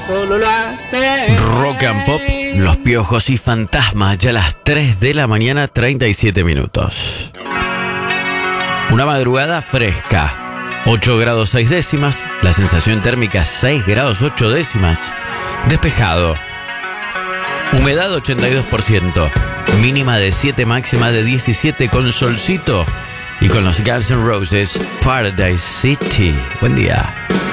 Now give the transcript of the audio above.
solo lo hace. Rock and Pop, Los Piojos y Fantasmas, ya a las 3 de la mañana, 37 minutos. Una madrugada fresca, 8 grados 6 décimas, la sensación térmica 6 grados 8 décimas, despejado, humedad 82%, mínima de 7, máxima de 17 con solcito y con los Guns N' Roses, Paradise City. Buen día.